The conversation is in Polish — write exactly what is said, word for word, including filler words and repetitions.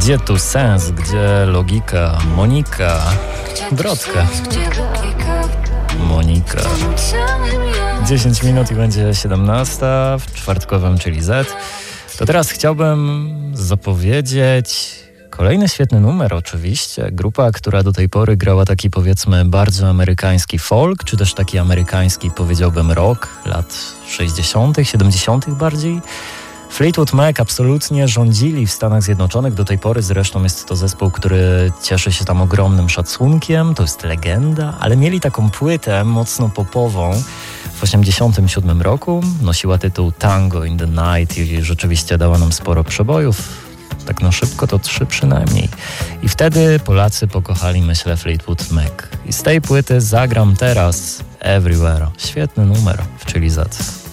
Gdzie tu sens, gdzie logika? Monika, Brodka. Monika. dziesięć minut i będzie siedemnasta w czwartkowym, czyli Z. To teraz chciałbym zapowiedzieć kolejny świetny numer oczywiście. Grupa, która do tej pory grała taki, powiedzmy, bardzo amerykański folk, czy też taki amerykański, powiedziałbym, rock lat sześćdziesiątych, siedemdziesiątych bardziej. Fleetwood Mac absolutnie rządzili w Stanach Zjednoczonych. Do tej pory zresztą jest to zespół, który cieszy się tam ogromnym szacunkiem. To jest legenda, ale mieli taką płytę mocno popową w osiemdziesiątym siódmym roku. Nosiła tytuł Tango in the Night i rzeczywiście dała nam sporo przebojów. Tak na szybko to trzy przynajmniej. I wtedy Polacy pokochali, myślę, Fleetwood Mac. I z tej płyty zagram teraz Everywhere. Świetny numer w Chili Z.